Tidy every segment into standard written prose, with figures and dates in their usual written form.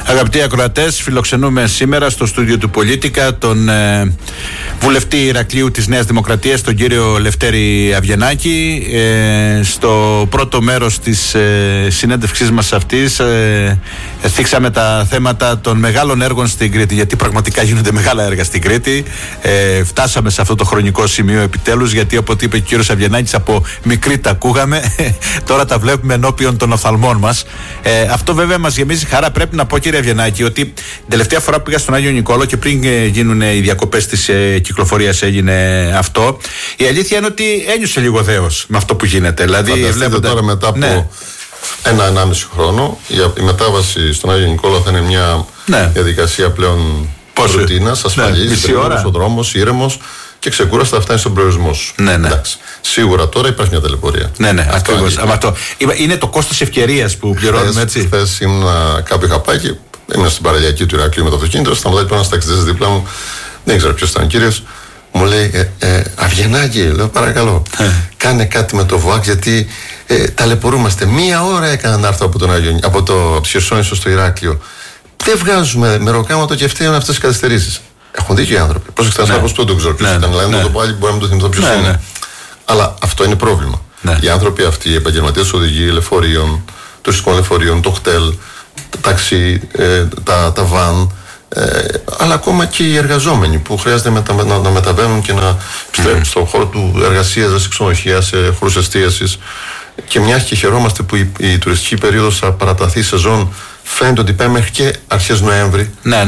Αγαπητοί ακροατές, φιλοξενούμε σήμερα στο στούντιο του Πολίτικα τον βουλευτή Ηρακλείου της Νέας Δημοκρατίας, τον κύριο Λευτέρη Αβγενάκη. Στο πρώτο μέρος της συνέντευξής μας αυτής θίξαμε τα θέματα των μεγάλων έργων στην Κρήτη, γιατί πραγματικά γίνονται μεγάλα έργα στην Κρήτη. Φτάσαμε σε αυτό το χρονικό σημείο επιτέλους, γιατί όπως είπε ο κύριος Αβγενάκης, από μικρή τα ακούγαμε, τώρα τα βλέπουμε ενώπιον των οφθαλμών μας. Αυτό βέβαια μας γεμίζει χαρά. Πρέπει να πω, κύριε Αβγενάκη, ότι την τελευταία φορά που πήγα στον Άγιο Νικόλαο και πριν γίνουν οι διακοπές της κυκλοφορίας έγινε αυτό, η αλήθεια είναι ότι ένιωσε λίγο δέος με αυτό που γίνεται. Δηλαδή, βλέπετε τώρα μετά από 1,5 χρόνο η μετάβαση στον Άγιο Νικόλαο θα είναι μια διαδικασία πλέον ρουτίνας, ασφαλής, ο δρόμος, ήρεμος και ξεκούραστα φτάνει στον προορισμό σου. Εντάξει. Σίγουρα τώρα υπάρχει μια ταλαιπωρία. Ακριβώς. Είναι το κόστος ευκαιρίας που πληρώνουμε, έτσι. Χθες ήμουν κάπου, είχα πάει και ήμουν στην παραλιακή του Ηρακλείου με το αυτοκίνητο. Σταματάει πάνω στα ταξιτζές δίπλα μου. Δεν ξέρω ποιος ήταν ο κύριος. Μου λέει, Αβγενάκη, λέω, παρακαλώ, κάνε κάτι με το ΒΟΑΚ, γιατί ταλαιπωρούμαστε. 1 ώρα έκανα να έρθω από το Χερσόνησο στο Ηράκλειο. Δεν βγάζουμε με ροκάματο και φταίουν αυτές τις καθυστερήσεις. Έχουν δίκιο οι άνθρωποι. Πρόσεξε, ένα άνθρωπο που δεν ξέρω ποιος ήταν. Δηλαδή, το πω άλλη, μπορεί να μην το θυμηθώ ποιος είναι. Αλλά αυτό είναι πρόβλημα. Οι άνθρωποι αυτοί, οι επαγγελματίες οδηγοί λεωφορείων, τουριστικών λεωφορείων, το χτέλ, τα ταξί, τα βαν, αλλά ακόμα και οι εργαζόμενοι που χρειάζεται να μεταβαίνουν και να επιστρέφουν στον χώρο του εργασίας, σε ξενοδοχεία, σε χώρους εστίασης. Και μιας και χαιρόμαστε που η τουριστική περίοδος θα παραταθεί η σεζόν, φαίνεται ότι πάει μέχρι και αρχές Νοέμβρη.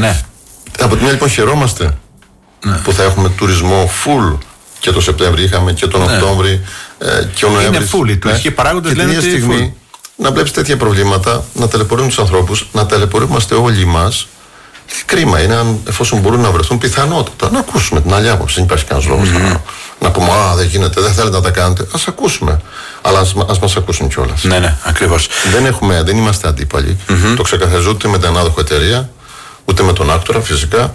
Από τη μια λοιπόν χαιρόμαστε που θα έχουμε τουρισμό full, και το Σεπτέμβρη είχαμε και τον Οκτώβρη και ο Νοέμβρης. Είναι full, οι τουριστικοί παράγοντες λένε ότι είναι full. Να βλέπεις τέτοια προβλήματα, να ταλαιπωρούν τους ανθρώπους, να ταλαιπωρούμαστε όλοι μας. Κρίμα είναι, εφόσον μπορούν να βρεθούν, πιθανότητα να ακούσουμε την άλλη άποψη. Δεν υπάρχει κανένας λόγος να πούμε δεν γίνεται, δεν θέλετε να τα κάνετε. Ας ακούσουμε. Αλλά ας μας ακούσουν κιόλας. Ακριβώς. Δεν είμαστε αντίπαλοι. Το ξεκαθαρίζω ούτε με την ανάδοχο εταιρεία, ούτε με τον άκτορα φυσικά,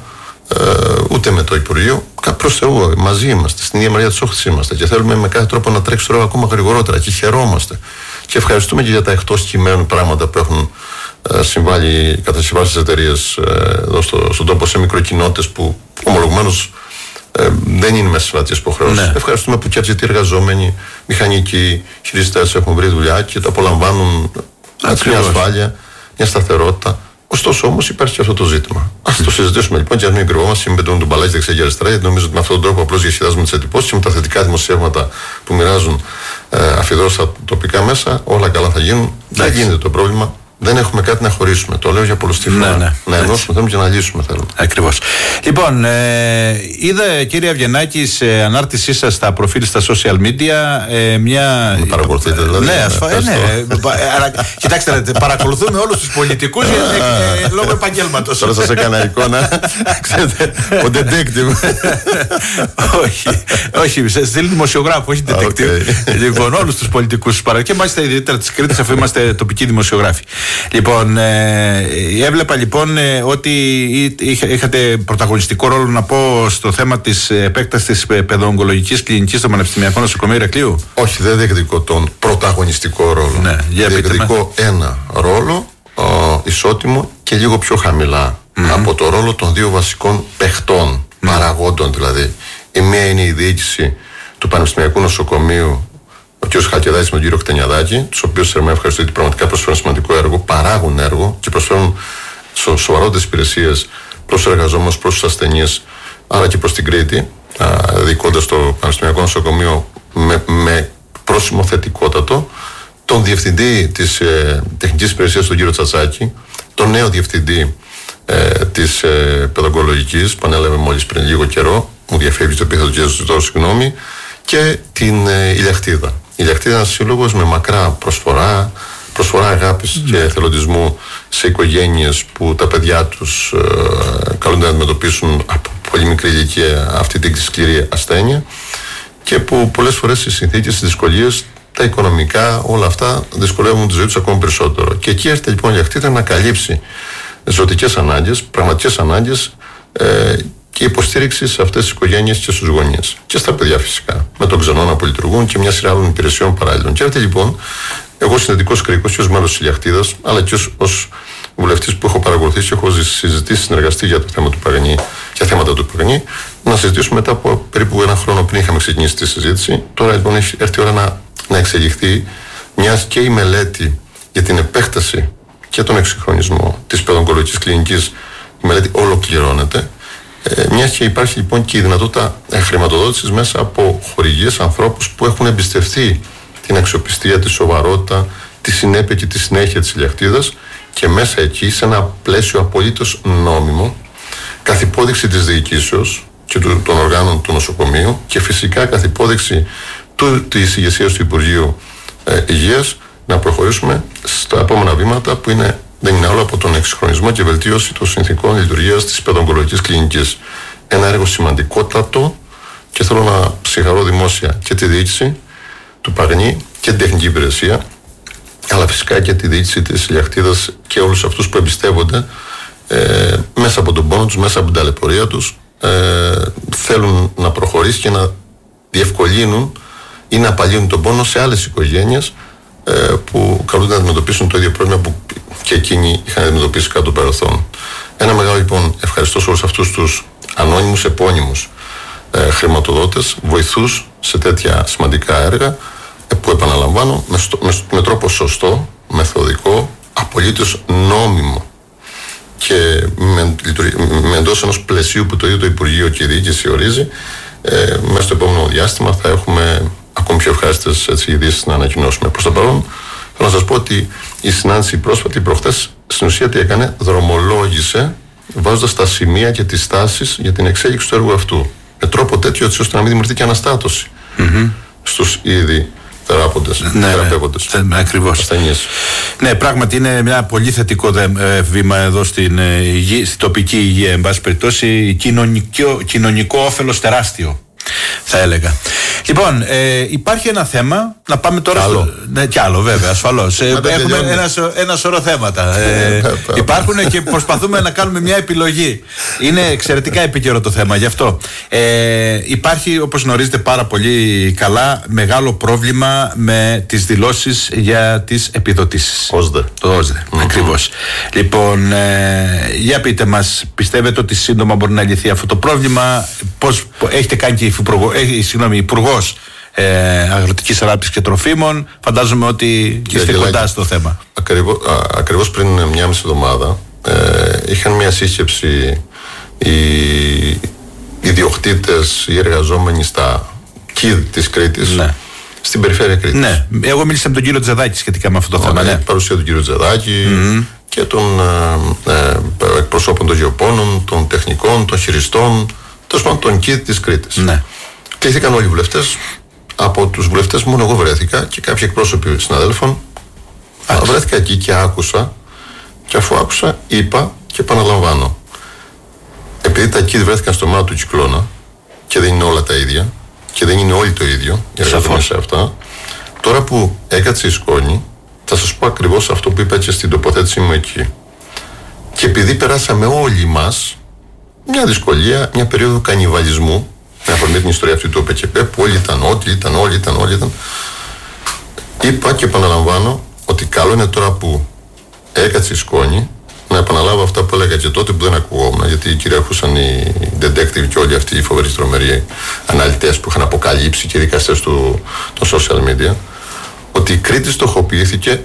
ούτε με το Υπουργείο. Προς Θεού, μαζί είμαστε, στην ίδια μεριά της όχθης είμαστε και θέλουμε με κάθε τρόπο να τρέξει το έργο ακόμα γρηγορότερα και χαιρόμαστε. Και ευχαριστούμε και για τα εκτός κειμένου πράγματα που έχουν συμβάλει οι κατασκευάσεις εταιρείες εδώ στον τόπο, σε μικροκοινότητες που ομολογουμένως δεν είναι μέσα στις συμβατικές υποχρεώσεις. Ευχαριστούμε που και αυτοί οι εργαζόμενοι, μηχανικοί, χειριστές έχουν βρει δουλειά και το απολαμβάνουν μια ασφάλεια, μια σταθερότητα. Ωστόσο όμως υπάρχει και αυτό το ζήτημα. Ας το συζητήσουμε λοιπόν και ας μην κρυβόμαστε και μην πετούν τον μπαλάκι δεξιά και αριστερά, γιατί νομίζω ότι με αυτόν τον τρόπο απλώς διασκεδάζουμε τις εντυπώσεις και με τα θετικά δημοσιεύματα που μοιράζουν αφιδρώς στα τοπικά μέσα, όλα καλά θα γίνουν. Δεν γίνεται το πρόβλημα. Δεν έχουμε κάτι να χωρίσουμε. Το λέω για πολλωστή φορά. Να ενώσουμε θέλουμε και να λύσουμε θέλουμε. Ακριβώς. Λοιπόν, είδα, κύριε Αβγενάκη, σε ανάρτησή σας στα προφίλ στα social media μια. Με παρακολουθείτε δηλαδή. Κοιτάξτε, παρακολουθούμε όλους τους πολιτικούς λόγω επαγγέλματος. Τώρα σας έκανα εικόνα. Ξέρετε, ο detective. Όχι, στείλει δημοσιογράφο, όχι detective. Λοιπόν, όλους τους πολιτικούς και μάλιστα ιδιαίτερα της Κρήτης, αφού είμαστε τοπικοί δημοσιογράφοι. Λοιπόν, έβλεπα λοιπόν ότι είχατε πρωταγωνιστικό ρόλο, να πω, στο θέμα της επέκτασης της παιδοογκολογικής κλινικής στο Πανεπιστημιακό Νοσοκομείο Ηρακλείου. Όχι, δεν διεκδικώ τον πρωταγωνιστικό ρόλο. Διεκδικώ ένα ρόλο ισότιμο και λίγο πιο χαμηλά από το ρόλο των δύο βασικών παιχτών, παραγόντων δηλαδή. Η μία είναι η διοίκηση του Πανεπιστημιακού Νοσοκομείου, ο κ. Χαλκεδάκης με τον κύριο Κτενιαδάκη, τους οποίους θερμά ευχαριστώ, γιατί πραγματικά προσφέρουν σημαντικό έργο, παράγουν έργο και προσφέρουν σοβαρότερες υπηρεσίες προς τους εργαζόμενους, προς τους ασθενείς, άρα και προς την Κρήτη, διοικώντας το Πανεπιστημιακό Νοσοκομείο με πρόσημο θετικότατο, τον διευθυντή της τεχνικής υπηρεσίας, τον κύριο Τσατσάκη, τον νέο διευθυντή της παιδοογκολογικής, που ανέλαβε μόλις πριν λίγο καιρό, μου διαφεύγει το οποίο θα το ζητώ συγγνώμη, και την Ηλιακτίδα. Η Ηλιακτίδα είναι ένας σύλλογος με μακρά προσφορά αγάπης και εθελοντισμού σε οικογένειες που τα παιδιά τους καλούνται να αντιμετωπίσουν από πολύ μικρή ηλικία αυτή την σκληρή ασθένεια και που πολλές φορές οι συνθήκες, οι δυσκολίες, τα οικονομικά, όλα αυτά δυσκολεύουν τη ζωή τους ακόμα περισσότερο. Και εκεί έρχεται λοιπόν η Ηλιακτίδα να καλύψει ζωτικές ανάγκες, πραγματικές ανάγκες και υποστήριξη σε αυτές τις οικογένειες και στους γονείς. Και στα παιδιά φυσικά. Με τον Ξενώνα που λειτουργούν και μια σειρά άλλων υπηρεσιών παράλληλων. Και έρχεται λοιπόν, εγώ συνδετικός κρίκος και ως μέλος της Ηλιακτίδας, αλλά και ως βουλευτής που έχω παρακολουθήσει, έχω συζητήσει, συνεργαστεί για το θέμα του Παγανή, για θέματα του Παγανή, να συζητήσουμε μετά από περίπου ένα χρόνο πριν είχαμε ξεκινήσει τη συζήτηση. Τώρα λοιπόν έχει έρθει η ώρα να εξελιχθεί, μιας και η μελέτη για την επέκταση και τον εξυγχρονισμό της παιδοογκολογικής κλινικής, η μελέτη ολοκληρώνεται. Μιας και υπάρχει λοιπόν και η δυνατότητα χρηματοδότησης μέσα από χορηγίες, ανθρώπους που έχουν εμπιστευτεί την αξιοπιστία, τη σοβαρότητα, τη συνέπεια και τη συνέχεια της ηλιακτίδας, και μέσα εκεί, σε ένα πλαίσιο απολύτως νόμιμο, καθ' υπόδειξη της διοικήσεως και των οργάνων του νοσοκομείου, και φυσικά καθ' υπόδειξη της ηγεσίας του Υπουργείου Υγείας, να προχωρήσουμε στα επόμενα βήματα, που δεν είναι άλλο από τον εξυγχρονισμό και βελτίωση των συνθηκών λειτουργίας της παιδοογκολογικής κλινικής. Ένα έργο σημαντικότατο, και θέλω να συγχαρώ δημόσια και τη διοίκηση του Παγνή και την τεχνική υπηρεσία, αλλά φυσικά και τη διοίκηση της ηλιακτίδας και όλους αυτούς που εμπιστεύονται, μέσα από τον πόνο τους, μέσα από την ταλαιπωρία τους, θέλουν να προχωρήσει και να διευκολύνουν ή να απαλύνουν τον πόνο σε άλλες οικογένειες που καλούνται να αντιμετωπίσουν το ίδιο πρόβλημα που και εκείνοι είχαν αντιμετωπίσει κατά το παρελθόν. Ένα μεγάλο λοιπόν ευχαριστώ σε όλους αυτούς τους ανώνυμους, επώνυμους χρηματοδότες, βοηθούς σε τέτοια σημαντικά έργα, που επαναλαμβάνω με τρόπο σωστό, μεθοδικό, απολύτως νόμιμο και με εντός ενός πλαισίου που το ίδιο το Υπουργείο και η διοίκηση ορίζει. Μέσα στο επόμενο διάστημα θα έχουμε ακόμη πιο ευχάριστες ειδήσεις να ανακοινώσουμε. Προς το παρόν θέλω να σας πω ότι η συνάντηση πρόσφατη προχθές στην ουσία τι έκανε? Δρομολόγησε, βάζοντας τα σημεία και τις στάσεις για την εξέλιξη του έργου αυτού, με τρόπο τέτοιο έτσι ώστε να μην δημιουργηθεί και αναστάτωση στους ήδη θεραπεύοντες. Ακριβώς. Ναι, πράγματι είναι ένα πολύ θετικό βήμα εδώ στην τοπική υγεία, εν πάση περιπτώσει, κοινωνικό όφελος τεράστιο, θα έλεγα. Λοιπόν, υπάρχει ένα θέμα. Να πάμε τώρα. Ναι, κι άλλο, βέβαια, ασφαλώς. Έχουμε ένα σωρό θέματα. Υπάρχουν και προσπαθούμε να κάνουμε μια επιλογή. Είναι εξαιρετικά επίκαιρο το θέμα, γι' αυτό. Υπάρχει, όπως γνωρίζετε πάρα πολύ καλά, μεγάλο πρόβλημα με τις δηλώσεις για τις επιδοτήσεις. Το ΩΣΔΕ, ακριβώς. Λοιπόν, για πείτε μας, πιστεύετε ότι σύντομα μπορεί να λυθεί αυτό το πρόβλημα? Πώς έχετε κάνει και Υπουργός Αγροτικής Ανάπτυξης και Τροφίμων, φαντάζομαι ότι είστε κοντά στο θέμα. Ακριβώς πριν μια μισή εβδομάδα είχαν μια σύσκεψη οι ιδιοκτήτες, οι εργαζόμενοι στα ΚΙΔ της Κρήτης, στην περιφέρεια Κρήτης. Ναι, εγώ μίλησα με τον κύριο Τζεδάκη σχετικά με αυτό το θέμα. Ναι, παρουσία του κύριου Τζεδάκη και των εκπροσώπων των γεωπόνων, των τεχνικών, των χειριστών, τέλος πάντων των ΚΙΔ της Κρήτης. Ναι. Κλήθηκαν όλοι οι βουλευτές. Από τους βουλευτές μόνο εγώ βρέθηκα και κάποιοι εκπρόσωποι συναδέλφων. Βρέθηκα εκεί και άκουσα, και αφού άκουσα είπα και επαναλαμβάνω. Επειδή τα ΚΙΔ βρέθηκαν στο μάτι του κυκλώνα και δεν είναι όλα τα ίδια και δεν είναι όλοι το ίδιο, εργαζόμενοι σε αυτά, τώρα που έκατσε η σκόνη, θα σας πω ακριβώς αυτό που είπα και στην τοποθέτησή μου εκεί. Και επειδή περάσαμε όλοι μας μια δυσκολία, μια περίοδο κανιβαλισμού, με αφορμή την ιστορία αυτή του ΟΠΕΚΕΠΕ, που όλοι ήταν. Είπα και επαναλαμβάνω ότι καλό είναι τώρα που έκατσε η σκόνη να επαναλάβω αυτά που έλεγα και τότε που δεν ακουγόμουν, γιατί κυριαρχούσαν οι detective και όλοι αυτοί οι φοβεροί τρομεροί αναλυτές που είχαν αποκαλύψει και οι δικαστές των social media, ότι η Κρήτη στοχοποιήθηκε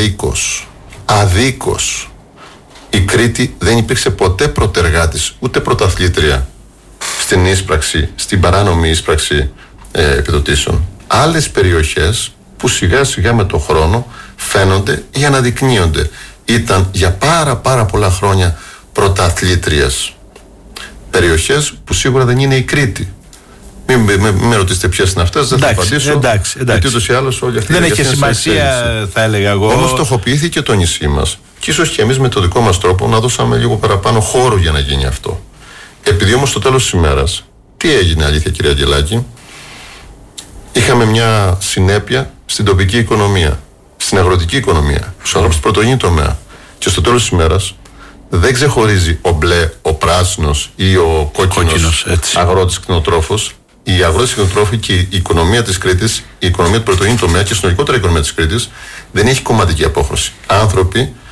αδίκως. Η Κρήτη δεν υπήρξε ποτέ πρωτεργάτης ούτε πρωταθλήτρια στην ίσπραξη, στην παράνομη ίσπραξη επιδοτήσεων. Άλλες περιοχές που σιγά σιγά με τον χρόνο φαίνονται ή αναδεικνύονται, ήταν για πάρα πολλά χρόνια πρωταθλήτριες. Περιοχές που σίγουρα δεν είναι η Κρήτη. Μην με ρωτήσετε ποιες είναι αυτές, δεν θα απαντήσω. Εντάξει. Γιατί ούτως ή άλλως όλη αυτή δεν έχει σημασία, θα έλεγα εγώ. Όμως στοχοποιήθηκε το νησί μας. Και ίσως και εμείς με το δικό μας τρόπο να δώσαμε λίγο παραπάνω χώρο για να γίνει αυτό. Επειδή όμως στο τέλος της ημέρας, τι έγινε αλήθεια, κυρία Αγγελάκη? Είχαμε μια συνέπεια στην τοπική οικονομία, στην αγροτική οικονομία, στους ανθρώπους του πρωτογενή τομέα. Και στο τέλος της ημέρας δεν ξεχωρίζει ο μπλε, ο πράσινος ή ο κόκκινος αγρότης κτηνοτρόφος. Οι αγρότες κτηνοτρόφοι και η οικονομία της Κρήτης, η οικονομία του πρωτογενή τομέα και συνολικότερα η οικονομία της Κρήτης δεν έχει κομματική απόχρωση. Άνθρωποι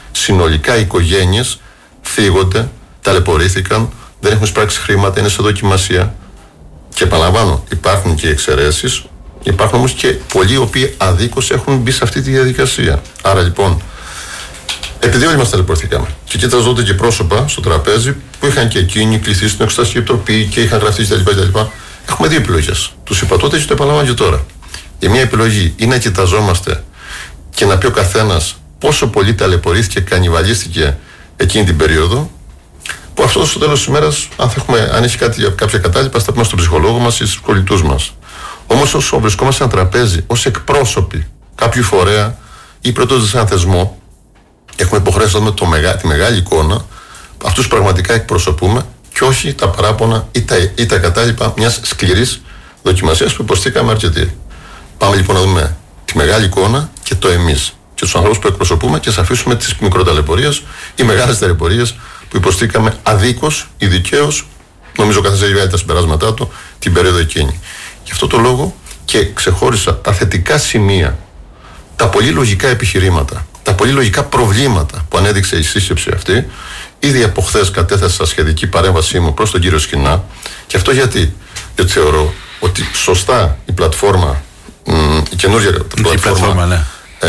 συνολικά οι οικογένειες θίγονται, ταλαιπωρήθηκαν, δεν έχουν εισπράξει χρήματα, είναι σε δοκιμασία. Και επαναλαμβάνω, υπάρχουν και εξαιρέσεις, υπάρχουν όμως και πολλοί οι οποίοι αδίκως έχουν μπει σε αυτή τη διαδικασία. Άρα λοιπόν, επειδή όλοι μας ταλαιπωρηθήκαμε και κοιτάζονται και πρόσωπα στο τραπέζι που είχαν και εκείνοι κληθεί στην Εξεταστική Επιτροπή και είχαν γραφτεί κτλ. Έχουμε δύο επιλογές. Τους είπα τότε και το επαναλαμβάνω και τώρα. Η μία επιλογή είναι να κοιταζόμαστε και να πει ο καθένας πόσο πολύ ταλαιπωρήθηκε, κανιβαλίστηκε εκείνη την περίοδο, που αυτό στο τέλος της ημέρας, αν έχει κάποια κατάλοιπα, θα πούμε στον ψυχολόγο μας ή στους κολλητούς μας. Όμως όσο βρισκόμαστε σε ένα τραπέζι, ως εκπρόσωποι κάποιου φορέα ή πρωτός σε έναν θεσμό, έχουμε υποχρέωση να δούμε τη μεγάλη εικόνα, αυτούς πραγματικά εκπροσωπούμε και όχι τα παράπονα ή τα κατάλοιπα μιας σκληρής δοκιμασίας που υποστήκαμε αρκετοί. Πάμε λοιπόν να δούμε τη μεγάλη εικόνα και το εμείς και τους ανθρώπους που εκπροσωπούμε και ας αφήσουμε τις μικροταλαιπωρίες ή μεγάλες ταλαιπωρίες που υποστήκαμε αδίκως ή δικαίως, νομίζω καθένας έχει βγάλει τα συμπεράσματά του, την περίοδο εκείνη. Γι' αυτό το λόγο και ξεχώρισα τα θετικά σημεία, τα πολύ λογικά επιχειρήματα, τα πολύ λογικά προβλήματα που ανέδειξε η σύσκεψη αυτή. Ήδη από χθες κατέθεσα σχετική παρέμβασή μου προς τον κύριο Σκινά, και αυτό γιατί θεωρώ ότι σωστά η πλατφόρμα, η καινούργια πλατφόρμα, ναι,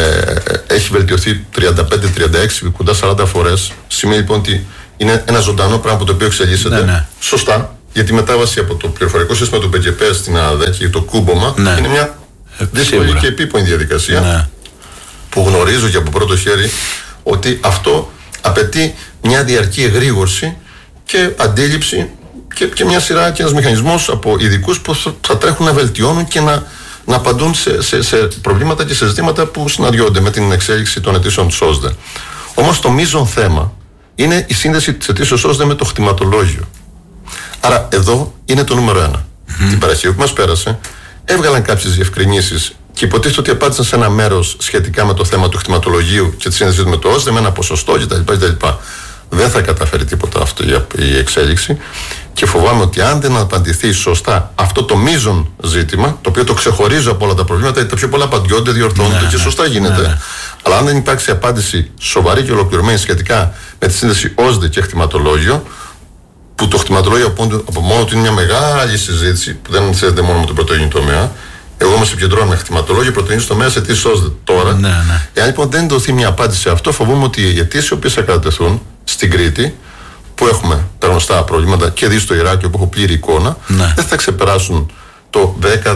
έχει βελτιωθεί 35-36 κοντά 40 φορές. Σημαίνει λοιπόν ότι είναι ένα ζωντανό πράγμα που το οποίο εξελίσσεται, ναι. Σωστά, για τη μετάβαση από το πληροφορικό σύστημα του ΠΚΠ στην ΑΔΕ και το κούμπομα, ναι, είναι μια δύσκολη και επίπονη διαδικασία, ναι, που γνωρίζω και από πρώτο χέρι ότι αυτό απαιτεί μια διαρκή εγρήγορση και αντίληψη και μια σειρά και ένας μηχανισμός από ειδικούς που θα τρέχουν να βελτιώνουν και να απαντούν σε προβλήματα και σε ζητήματα που συναντιόνται με την εξέλιξη των αιτήσεων της ΩΣΔΕ. Όμως το μείζον θέμα είναι η σύνδεση της αιτήσεως ΩΣΔΕ με το κτηματολόγιο. Άρα εδώ είναι το νούμερο ένα. Την Παρασκευή που μας πέρασε έβγαλαν κάποιες διευκρινήσεις και υποτίθεται ότι απάντησαν σε ένα μέρος σχετικά με το θέμα του κτηματολογίου και τη σύνδεση με το ΩΣΔΕ, με ένα ποσοστό κτλ. Δεν θα καταφέρει τίποτα αυτή η εξέλιξη και φοβάμαι ότι αν δεν απαντηθεί σωστά αυτό το μείζον ζήτημα, το οποίο το ξεχωρίζω από όλα τα προβλήματα, γιατί τα πιο πολλά απαντιόνται, διορθώνονται και σωστά γίνεται. Αλλά αν δεν υπάρξει απάντηση σοβαρή και ολοκληρωμένη σχετικά με τη σύνδεση ΩΣΔΕ και κτηματολόγιο, που το κτηματολόγιο από μόνο του είναι μια μεγάλη συζήτηση που δεν συνδέεται μόνο με τον πρωτογενή τομέα. Εγώ όμως επικεντρώνω με κτηματολόγιο, πρωτογενή τομέα σε αιτήσεις ΩΣΔΕ τώρα. Εάν λοιπόν δεν δοθεί μια απάντηση σε αυτό, φοβούμαι ότι οι αιτήσεις οι οποίες θα κατατεθούν στην Κρήτη, που έχουμε τα γνωστά προβλήματα και δει στο Ηράκλειο που έχω πλήρη εικόνα, δεν θα ξεπεράσουν το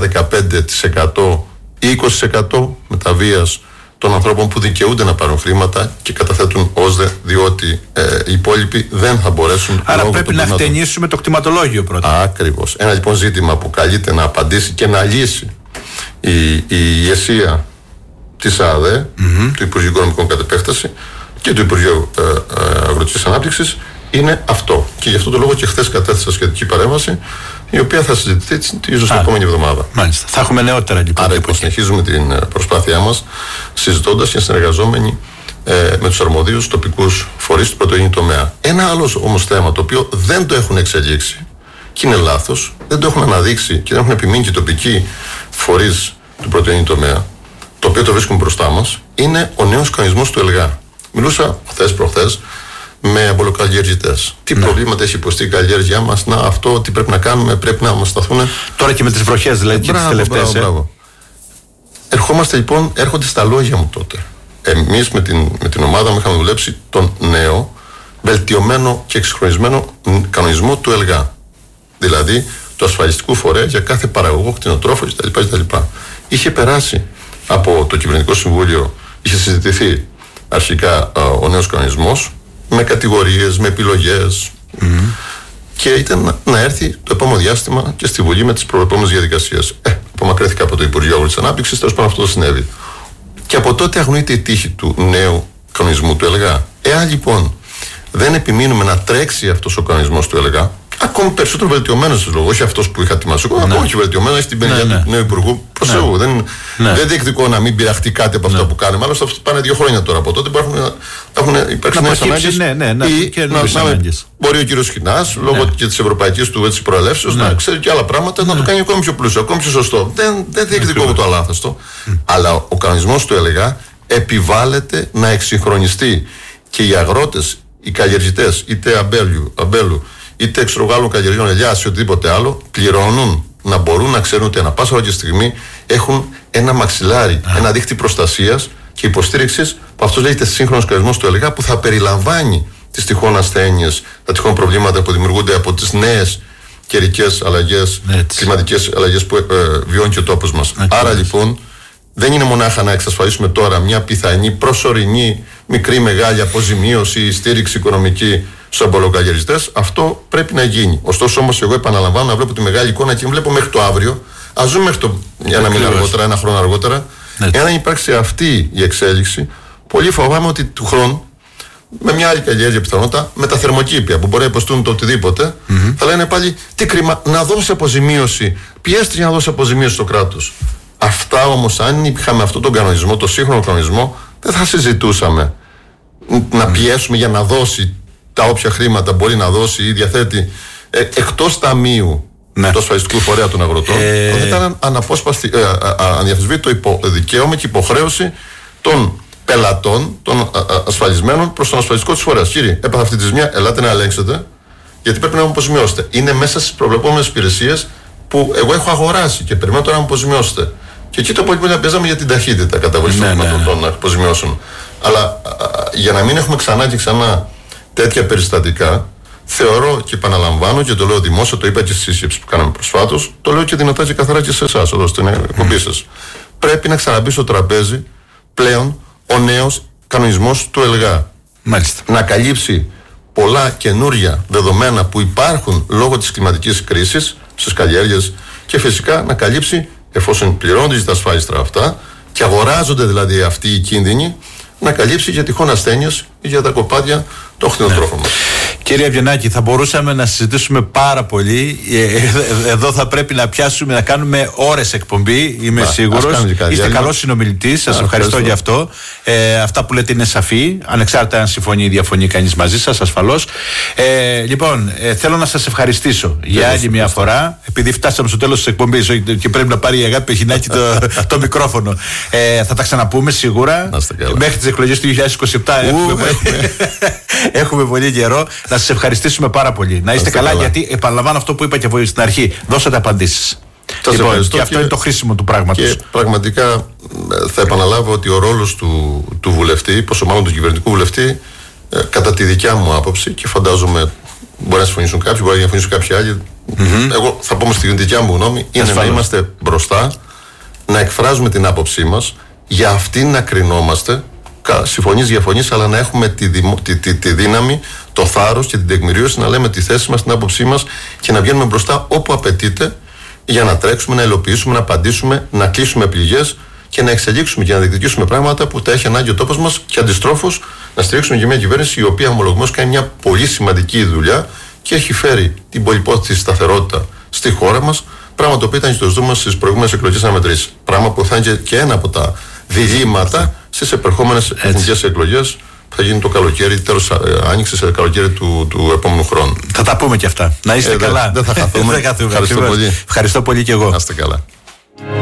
10-15% ή 20% μεταβίας των ανθρώπων που δικαιούνται να πάρουν χρήματα και καταθέτουν ΩΣΔΕ, διότι οι υπόλοιποι δεν θα μπορέσουν. Άρα πρέπει να χτενίσουμε το κτηματολόγιο πρώτα. Ακριβώς. Ένα λοιπόν ζήτημα που καλείται να απαντήσει και να λύσει η ηγεσία της ΑΔΕ, του Υπουργείου Οικονομικών κατ' επέκταση, και του Υπουργείου Αγροτικής Ανάπτυξης είναι αυτό. Και γι' αυτό το λόγο και χθες κατέθεσα σχετική παρέμβαση, η οποία θα συζητηθεί ίσως την επόμενη εβδομάδα. Μάλιστα. Θα έχουμε νεότερα λοιπόν. Άρα λοιπόν συνεχίζουμε την προσπάθειά μας, συζητώντας και συνεργαζόμενοι με τους αρμοδίους τοπικούς φορείς του πρωτογενή τομέα. Ένα άλλο όμως θέμα, το οποίο δεν το έχουν εξελίξει και είναι λάθος, δεν το έχουν αναδείξει και δεν έχουν επιμείνει και οι τοπικοί φορείς του πρωτογενή τομέα, το οποίο το βρίσκουμε μπροστά μας, είναι ο νέος κανονισμός του ΕΛΓΑ. Μιλούσα προχθές με αμπελοκαλλιεργητές. Τι προβλήματα έχει υποστεί η καλλιέργειά μας, αυτό τι πρέπει να κάνουμε, πρέπει να μας σταθούν. Τώρα και με τις βροχές δηλαδή και τις τελευταίες. Μπράβο. Ερχόμαστε λοιπόν, έρχονται στα λόγια μου τότε. Εμείς με την ομάδα μου είχαμε δουλέψει τον νέο, βελτιωμένο και εξυγχρονισμένο κανονισμό του ΕΛΓΑ. Δηλαδή του ασφαλιστικού φορέα για κάθε παραγωγό, κτηνοτρόφο κτλ. Είχε περάσει από το Κυβερνητικό Συμβούλιο, είχε συζητηθεί αρχικά ο νέος κανονισμός με κατηγορίες, με επιλογές και ήταν να έρθει το επόμενο διάστημα και στη Βουλή με τις προεπόμενες διαδικασίες. Απομακρύνθηκα από το Υπουργείο Αγροτικής Ανάπτυξης, τέλος πάντων αυτό συνέβη. Και από τότε αγνοείται η τύχη του νέου κανονισμού του ΕΛΓΑ. Εάν λοιπόν δεν επιμείνουμε να τρέξει αυτός ο κανονισμός του ΕΛΓΑ, ακόμη περισσότερο βελτιωμένος στους λόγους, όχι αυτός που είχα ετοιμάσει εγώ, ακόμη και βελτιωμένο, έχει την πενιγιά του νέου Υπουργού. Προς Θεού, δεν διεκδικώ να μην πειραχτεί κάτι από αυτά που κάνουμε. Άλλωστε, πάνε 2 χρόνια τώρα από τότε, έχουν υπάρξει νέες ανάγκες. Μπορεί ο κύριος Σκινάς, λόγω και της ευρωπαϊκής του προελεύσεως, να ξέρει και άλλα πράγματα, να το κάνει ακόμη πιο πλούσιο, ακόμη πιο σωστό. Δεν διεκδικώ το αλάθαστο. Αλλά ο κανονισμός του ΕΛΓΑ επιβάλλεται να εξυγχρονιστεί. και οι αγρότες, οι καλλιεργητές, είτε αμπέλου, είτε εξωγάλων καλλιεργειών, ελιάς ή οτιδήποτε άλλο, πληρώνουν να μπορούν να ξέρουν ότι ανά πάσα ώρα και στιγμή έχουν ένα μαξιλάρι, ένα δίχτυ προστασίας και υποστήριξης, που αυτό λέγεται σύγχρονος κανονισμός του ΕΛΓΑ, που θα περιλαμβάνει τις τυχόν ασθένειες, τα τυχόν προβλήματα που δημιουργούνται από τις νέες καιρικές αλλαγές, κλιματικές αλλαγές που βιώνει και ο τόπος μας. Άρα λοιπόν δεν είναι μονάχα να εξασφαλίσουμε τώρα μια πιθανή προσωρινή μικρή μεγάλη αποζημίωση ή στήριξη οικονομική στους αμπελοκαλλιεργητές. Αυτό πρέπει να γίνει. Ωστόσο όμως εγώ επαναλαμβάνω να βλέπω τη μεγάλη εικόνα και βλέπω μέχρι το αύριο. Ας ζούμε μέχρι ένα μήνα αργότερα, ένα χρόνο αργότερα. Εάν υπάρξει αυτή η εξέλιξη, πολύ φοβάμαι ότι του χρόνου, με μια άλλη καλλιέργεια πιθανότητα, με τα θερμοκήπια που μπορεί να υποστούν το οτιδήποτε, θα λένε πάλι τι κρίμα, να δώσει αποζημίωση. Πιέστε για να δώσει αποζημίωση στο κράτος. Αυτά όμως, αν είχαμε αυτόν τον κανονισμό, το σύγχρονο κανονισμό, δεν θα συζητούσαμε να πιέσουμε για να δώσει τα όποια χρήματα μπορεί να δώσει ή διαθέτει εκτός ταμείου του ασφαλιστικού φορέα των αγροτών. Θα ήταν αδιαφυσβήτητο δικαίωμα και υποχρέωση των πελατών, των ασφαλισμένων προς τον ασφαλιστικό της φορέα. Κύριε, έπαθα αυτή τη ζημιά, ελάτε να ελέγξετε, γιατί πρέπει να μου αποζημιώσετε. Είναι μέσα στις προβλεπόμενες υπηρεσίες που εγώ έχω αγοράσει και περιμένω τώρα να μου αποζημιώσετε. Και εκεί το πολύ να παίζαμε για την ταχύτητα καταβολής των αποζημιώσεων. Αλλά για να μην έχουμε ξανά και ξανά τέτοια περιστατικά, θεωρώ και επαναλαμβάνω και το λέω δημόσια, το είπα και στη σύσκεψη που κάναμε προσφάτως, το λέω και δυνατά και καθαρά και σε εσάς, εδώ στην εκπομπή σας. Πρέπει να ξαναμπεί στο τραπέζι πλέον ο νέος κανονισμός του ΕΛΓΑ. Μάλιστα. Να καλύψει πολλά καινούρια δεδομένα που υπάρχουν λόγω της κλιματικής κρίσης στις καλλιέργειες και φυσικά να καλύψει, εφόσον πληρώνονται τα ασφάλιστρα αυτά και αγοράζονται δηλαδή αυτοί οι κίνδυνοι, να καλύψει για τυχόν ασθένειες ή για τα κοπάδια των κτηνοτρόφων μας. Κύριε Αβγενάκη, θα μπορούσαμε να συζητήσουμε πάρα πολύ. Εδώ θα πρέπει να πιάσουμε, να κάνουμε ώρες εκπομπή, είμαι σίγουρος. Είστε καλός συνομιλητής, σας ευχαριστώ για αυτό. Αυτά που λέτε είναι σαφή, ανεξάρτητα αν συμφωνεί ή διαφωνεί κανείς μαζί σας, ασφαλώς. Λοιπόν, θέλω να σας ευχαριστήσω για άλλη μια φορά, επειδή φτάσαμε στο τέλος της εκπομπής και πρέπει να πάρει η Αγάπη Πεχινάκη το μικρόφωνο. Θα τα ξαναπούμε σίγουρα. Μέχρι τις εκλογές του 2027 έχουμε πολύ καιρό. Να σας ευχαριστήσουμε πάρα πολύ. Να είστε καλά, γιατί επαναλαμβάνω αυτό που είπα και στην αρχή. Δώσατε απαντήσεις. Λοιπόν, και αυτό είναι το χρήσιμο του πράγματος. Και πραγματικά θα επαναλάβω ότι ο ρόλος του βουλευτή, πόσο μάλλον του κυβερνητικού βουλευτή, κατά τη δικιά μου άποψη, και φαντάζομαι μπορεί να συμφωνήσουν κάποιοι, μπορεί να συμφωνήσουν κάποιοι άλλοι. Εγώ θα πω στη δικιά μου γνώμη, είναι να είμαστε μπροστά, να εκφράζουμε την άποψή μας, για αυτήν να κρινόμαστε. Συμφωνείς, διαφωνείς, αλλά να έχουμε τη δύναμη, το θάρρος και την τεκμηρίωση να λέμε τη θέση μας, την άποψή μας και να βγαίνουμε μπροστά όπου απαιτείται για να τρέξουμε, να υλοποιήσουμε, να απαντήσουμε, να κλείσουμε πληγές και να εξελίξουμε και να διεκδικήσουμε πράγματα που τα έχει ανάγκη ο τόπος μας και αντιστρόφως να στηρίξουμε και μια κυβέρνηση η οποία ομολογουμένως κάνει μια πολύ σημαντική δουλειά και έχει φέρει την πολυπόθητη σταθερότητα στη χώρα μας. Πράγμα το οποίο ήταν στο ζήτημα στις προηγούμενες εκλογές αναμετρήσεις. Πράγμα που θα είναι και ένα από τα διλήμματα στις επερχόμενες εθνικές εκλογές που θα γίνει το καλοκαίρι, τέλος άνοιξης, καλοκαίρι του επόμενου χρόνου. Θα τα πούμε και αυτά. Να είστε καλά. Δεν θα χαθούμε. Ευχαριστώ πολύ και εγώ. Να είστε καλά.